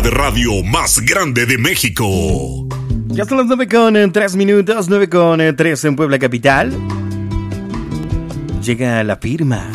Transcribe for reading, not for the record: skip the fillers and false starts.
de radio más grande de México. Ya son las 9:03, 9:03 en Puebla capital. Llega la firma.